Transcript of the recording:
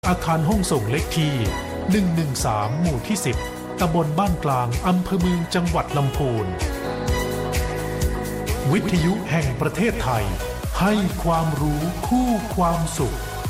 อาคารห้องส่งเลขที่113หมู่ที่10ตำบลบ้านกลางอำเภอเมืองจังหวัดลำพูนวิทยุแห่งประเทศไทยให้ความรู้คู่ความสุข